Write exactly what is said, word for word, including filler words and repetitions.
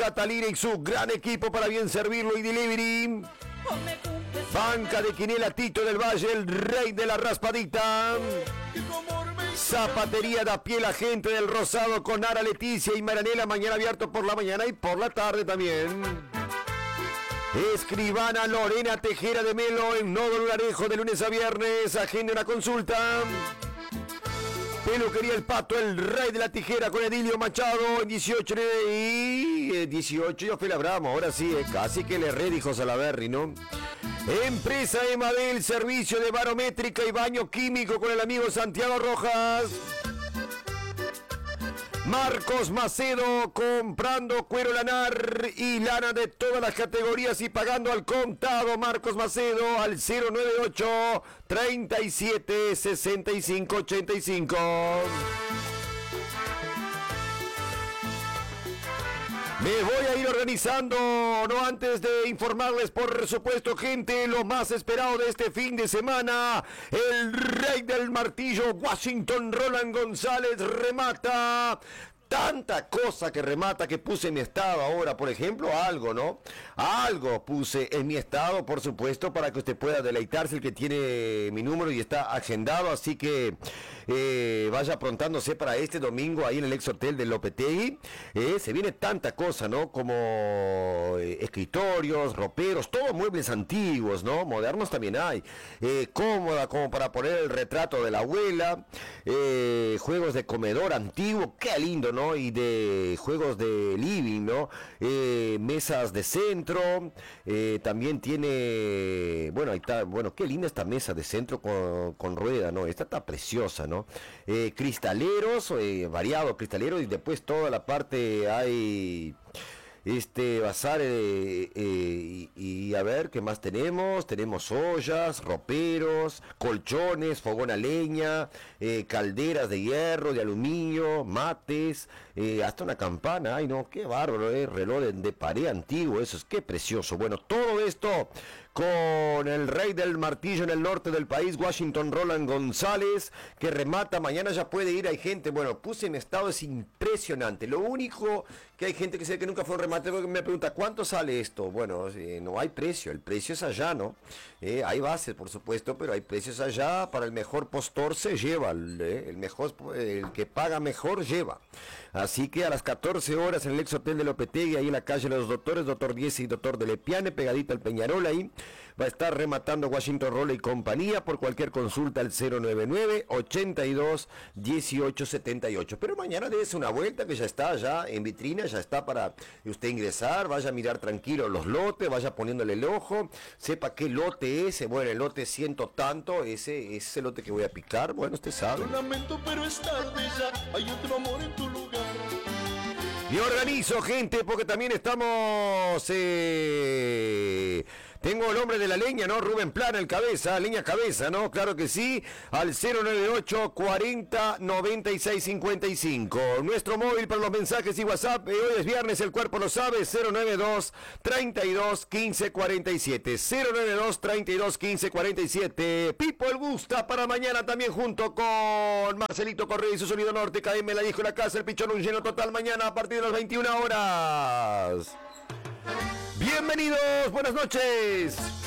Catalina y su gran equipo para bien servirlo y delivery. Banca de Quiniela Tito del Valle, el rey de la raspadita. Zapatería da pie la gente del Rosado con Ara Leticia y Maranela, mañana abierto por la mañana y por la tarde también. Escribana Lorena Tejera de Melo en Nodo Lunarejo de lunes a viernes, agenda una consulta. Peluquería El Pato, el rey de la tijera con Edilio Machado en dieciocho y dieciocho, yo fui la Bramo, ahora sí, eh, casi que le erré, dijo Salaberry, ¿no? Empresa Emadel, servicio de barométrica y baño químico con el amigo Santiago Rojas. Marcos Macedo, comprando cuero lanar y lana de todas las categorías y pagando al contado. Marcos Macedo al cero nueve ocho, treinta y siete, sesenta y cinco, ochenta y cinco. Me voy a ir organizando, no antes de informarles, por supuesto, gente, lo más esperado de este fin de semana. El rey del martillo, Washington Roland González, remata. Tanta cosa que remata que puse en mi estado ahora, por ejemplo, algo, ¿no? Algo puse en mi estado, por supuesto, para que usted pueda deleitarse, el que tiene mi número y está agendado, así que eh, vaya aprontándose para este domingo ahí en el ex hotel de Lopetegui. Eh, se viene tanta cosa, ¿no? Como eh, escritorios, roperos, todos muebles antiguos, ¿no? Modernos también hay. Eh, cómoda, como para poner el retrato de la abuela. Eh, juegos de comedor antiguo, qué lindo, ¿no? Y de juegos de living, ¿no? Eh, mesas de centro, eh, también tiene, bueno, ahí está, bueno, qué linda esta mesa de centro con, con rueda, ¿no? Esta está preciosa, ¿no? Eh, cristaleros, eh, variados cristaleros, y después toda la parte hay este bazar, eh, eh, y, y a ver qué más tenemos. Tenemos ollas, roperos, colchones, fogón a leña, eh, calderas de hierro, de aluminio, mates, eh, hasta una campana. Ay, no, qué bárbaro, eh, reloj de, de pared antiguo, eso es, qué precioso. Bueno, todo esto con el rey del martillo en el norte del país, Washington Roland González, que remata. Mañana ya puede ir, hay gente, bueno, puse en estado, es impresionante. Lo único que hay gente que sé que nunca fue un remate, porque me pregunta, ¿cuánto sale esto? Bueno, eh, no hay precio, el precio es allá, ¿no? Eh, hay bases, por supuesto, pero hay precios allá. Para el mejor postor se lleva, eh, el mejor, el que paga mejor lleva. Así que a las catorce horas en el ex hotel de Lopetegui, ahí en la calle de los Doctores, Doctor Diez y Doctor de Lepiane, pegadito al Peñarol, ahí va a estar rematando Washington Rolla y compañía. Por cualquier consulta al cero nueve nueve, ochenta y dos, dieciocho setenta y ocho. Pero mañana dése una vuelta, que ya está ya en vitrina, ya está para usted ingresar, vaya a mirar tranquilo los lotes, vaya poniéndole el ojo, sepa qué lote es. Bueno, el lote ciento tanto, ese es el lote que voy a picar, bueno, usted sabe. Lo lamento, pero es tarde ya, hay otro amor en tu lugar. Y organizo, gente, porque también estamos... Eh... Tengo el hombre de la leña, ¿no? Rubén Plana, el cabeza, leña cabeza, ¿no? Claro que sí, al cero nueve ocho, cuarenta, noventa y seis, cincuenta y cinco. Nuestro móvil para los mensajes y WhatsApp, eh, hoy es viernes, el cuerpo lo sabe, cero nueve dos, treinta y dos, quince, cuarenta y siete. cero nueve dos, treinta y dos, quince, cuarenta y siete. Pipo el Gusta para mañana también junto con Marcelito Correa y su Sonido Norte. K M la dijo la casa, el pichón un lleno total mañana a partir de las veintiuna horas. Bienvenidos, buenas noches.